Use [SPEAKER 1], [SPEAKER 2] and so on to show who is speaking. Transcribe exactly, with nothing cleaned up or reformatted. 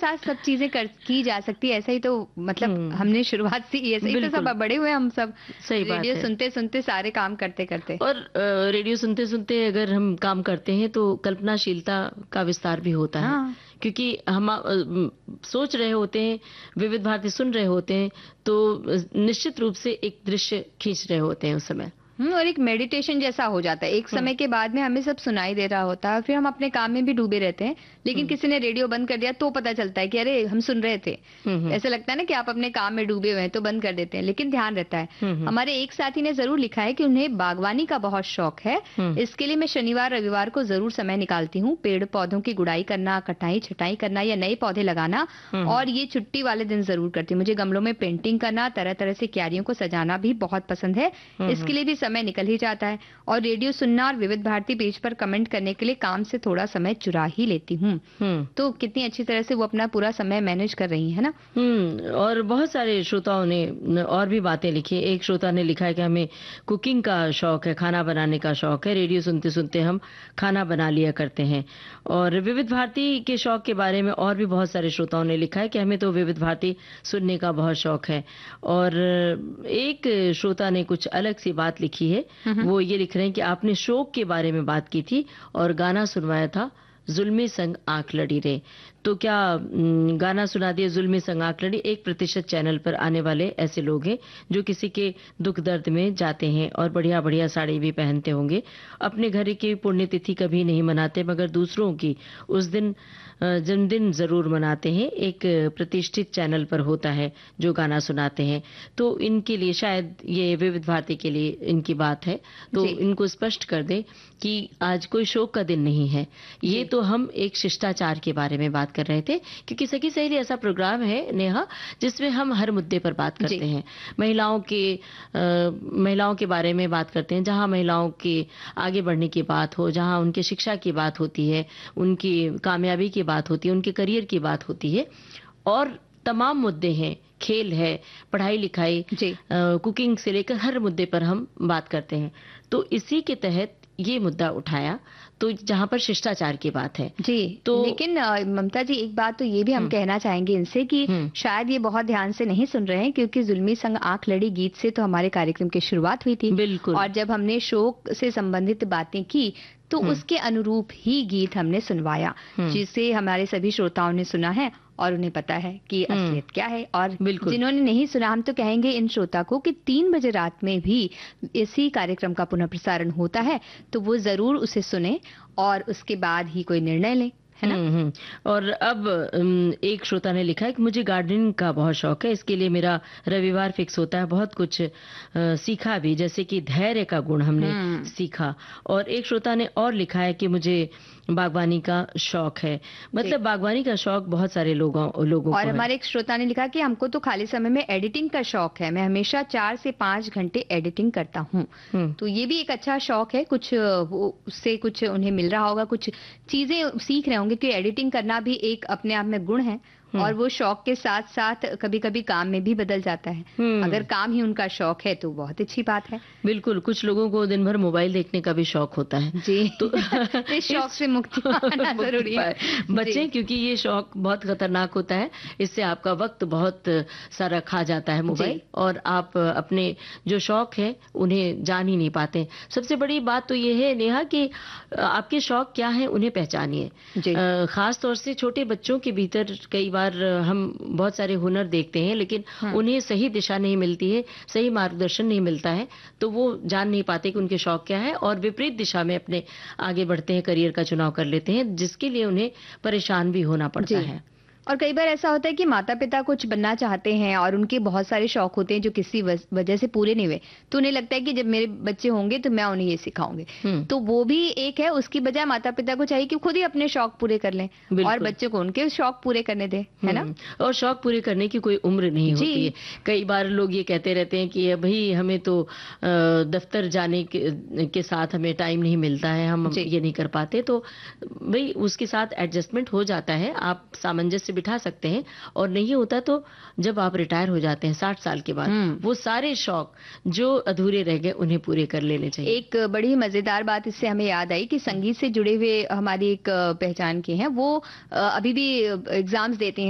[SPEAKER 1] साथ सब चीजें कर की जा सकती है, ऐसा ही तो मतलब हमने शुरुआत से ऐसे ही तो सब बड़े हुए हम सब,
[SPEAKER 2] सही बात
[SPEAKER 1] रेडियो
[SPEAKER 2] है।
[SPEAKER 1] सुनते सुनते सारे काम करते करते।
[SPEAKER 2] और अ, रेडियो सुनते सुनते अगर हम काम करते हैं तो कल्पनाशीलता का विस्तार भी होता है,
[SPEAKER 1] हाँ।
[SPEAKER 2] क्योंकि हम अ, सोच रहे होते हैं, विविध भारती सुन रहे होते हैं, तो निश्चित रूप से एक दृश्य खींच रहे होते हैं उस समय।
[SPEAKER 1] हम्म और एक मेडिटेशन जैसा हो जाता है, एक समय के बाद में हमें सब सुनाई दे रहा होता है, फिर हम अपने काम में भी डूबे रहते हैं, लेकिन किसी ने रेडियो बंद कर दिया तो पता चलता है कि अरे हम सुन रहे थे। ऐसा लगता है ना कि आप अपने काम में डूबे हुए हैं तो बंद कर देते हैं, लेकिन ध्यान रहता है। हमारे एक साथी ने जरूर लिखा है कि उन्हें बागवानी का बहुत शौक है, इसके लिए मैं शनिवार रविवार को जरूर समय निकालती हूँ। पेड़ पौधों की गुड़ाई करना, कटाई छटाई करना या नए पौधे लगाना, और ये छुट्टी वाले दिन जरूर करती हूँ। मुझे गमलों में पेंटिंग करना, तरह तरह से क्यारियों को सजाना भी बहुत पसंद है, इसके लिए भी समय निकल ही जाता है। और रेडियो सुनना और विविध भारती पेज पर कमेंट करने के लिए काम से थोड़ा समय चुरा ही लेती हूँ। तो कितनी अच्छी तरह से वो अपना पूरा समय मैनेज कर रही है ना।
[SPEAKER 2] हम्म और बहुत सारे श्रोताओं ने और भी बातें लिखी। एक श्रोता ने लिखा है कि हमें कुकिंग का शौक है, खाना बनाने का शौक है, रेडियो सुनते सुनते हम खाना बना लिया करते हैं। और विविध भारती के शौक के बारे में और भी बहुत सारे श्रोताओं ने लिखा है कि हमें तो विविध भारती सुनने का बहुत शौक है। और एक श्रोता ने कुछ अलग सी बात लिखी है, वो ये लिख रहे हैं कि आपने शोक के बारे में बात की थी और गाना सुनवाया था, जुल्मी संग आंख लड़ी रे। तो क्या गाना सुना दिया जुल्मी संग आंख लड़ी। एक प्रतिशत चैनल पर आने वाले ऐसे लोग हैं जो किसी के दुख दर्द में जाते हैं और बढ़िया बढ़िया साड़ी भी पहनते होंगे, अपने घर की पुण्यतिथि कभी नहीं मनाते मगर दूसरों की उस दिन जन्मदिन जरूर मनाते हैं। एक प्रतिष्ठित चैनल पर होता है जो गाना सुनाते हैं, तो इनके लिए शायद ये विविध भारती के लिए इनकी बात है, तो इनको स्पष्ट कर दें कि आज कोई शोक का दिन नहीं है। ये तो हम एक शिष्टाचार के बारे में बात कर रहे थे, क्योंकि सखी सहेली ऐसा प्रोग्राम है नेहा जिसमें हम हर मुद्दे पर बात करते हैं। महिलाओं के आ, महिलाओं के बारे में बात करते हैं, जहां महिलाओं के आगे बढ़ने की बात हो, जहां उनके शिक्षा की बात होती है, उनकी कामयाबी की बात होती है, उनके करियर की बात होती है, और तमाम मुद्दे हैं, खेल है, पढ़ाई लिखाई, कुकिंग से लेकर हर मुद्दे पर हम बात करते हैं। तो इसी के तहत ये मुद्दा उठाया, तो जहां पर शिष्टाचार की बात है
[SPEAKER 1] जी। तो लेकिन ममता जी एक बात तो ये भी हम कहना चाहेंगे इनसे कि शायद ये बहुत ध्यान से नहीं सुन रहे हैं, क्योंकि जुल्मी संग आंख लड़ी गीत से तो हमारे कार्यक्रम की शुरुआत हुई थी।
[SPEAKER 2] बिल्कुल।
[SPEAKER 1] और जब हमने शोक से संबंधित बातें की तो उसके अनुरूप ही गीत हमने सुनवाया, जिसे हमारे सभी श्रोताओं ने सुना है और उन्हें पता है कि असलियत क्या है। और जिन्होंने नहीं सुना, हम तो कहेंगे इन श्रोता को कि तीन बजे रात में भी इसी कार्यक्रम का पुनः प्रसारण होता है, तो वो जरूर उसे सुने और उसके बाद ही कोई निर्णय लें, है ना।
[SPEAKER 2] और अब एक श्रोता ने लिखा है कि मुझे गार्डनिंग का बहुत शौक है, इसके लिए मेरा रविवार फिक्स होता है। बहुत कुछ आ, सीखा भी, जैसे कि धैर्य का गुण हमने सीखा। और एक श्रोता ने और लिखा है कि मुझे बागवानी का शौक है। मतलब बागवानी का शौक बहुत सारे लोगों लोगों
[SPEAKER 1] और
[SPEAKER 2] को
[SPEAKER 1] हमारे एक श्रोता ने लिखा कि हमको तो खाली समय में एडिटिंग का शौक है, मैं हमेशा चार से पांच घंटे एडिटिंग करता हूँ। तो ये भी एक अच्छा शौक है, कुछ उससे कुछ उन्हें मिल रहा होगा, कुछ चीजें सीख रहे होंगे, कि एडिटिंग करना भी एक अपने आप में गुण है, और वो शौक के साथ साथ कभी कभी काम में भी बदल जाता है। अगर काम ही उनका शौक है तो बहुत अच्छी बात है।
[SPEAKER 2] बिल्कुल। कुछ लोगों को दिन भर मोबाइल देखने का भी शौक होता है
[SPEAKER 1] जी। तो इस शौक से मुक्ति पाना जरूरी है,
[SPEAKER 2] बच्चे, क्योंकि ये शौक बहुत खतरनाक होता है। इससे आपका वक्त बहुत सारा खा जाता है मोबाइल, और आप अपने जो शौक है उन्हें जान ही नहीं पाते। सबसे बड़ी बात तो ये है नेहा कि आपके शौक क्या है उन्हें पहचानिए। खास तौर से छोटे बच्चों के भीतर कई बार हम बहुत सारे हुनर देखते हैं, लेकिन उन्हें सही दिशा नहीं मिलती है, सही मार्गदर्शन नहीं मिलता है, तो वो जान नहीं पाते कि उनके शौक क्या है, और विपरीत दिशा में अपने आगे बढ़ते हैं, करियर का चुनाव कर लेते हैं, जिसके लिए उन्हें परेशान भी होना पड़ता है।
[SPEAKER 1] और कई बार ऐसा होता है कि माता पिता कुछ बनना चाहते हैं और उनके बहुत सारे शौक होते हैं जो किसी वजह से पूरे नहीं हुए, तो उन्हें लगता है कि जब मेरे बच्चे होंगे तो मैं उन्हें ये सिखाऊंगी। तो वो भी एक है, उसकी बजाय माता पिता को चाहिए कि खुद ही अपने शौक पूरे कर लें और बच्चों को उनके शौक पूरे करने दें, है ना।
[SPEAKER 2] और शौक पूरे करने की कोई उम्र नहीं होती है। कई बार लोग ये कहते रहते हैं कि भाई हमें तो दफ्तर जाने के साथ हमें टाइम नहीं मिलता है, हम ये नहीं कर पाते, तो भाई उसके साथ एडजस्टमेंट हो जाता है, आप सामंजस्य बिठा सकते हैं। और नहीं होता तो जब आप रिटायर हो जाते हैं साठ साल के बाद, वो सारे शौक जो अधूरे रह गए उन्हें पूरे कर लेने चाहिए।
[SPEAKER 1] एक बड़ी मजेदार बात इससे हमें याद आई कि संगीत से जुड़े हुए हमारी एक पहचान के हैं, वो अभी भी एग्जाम्स देते हैं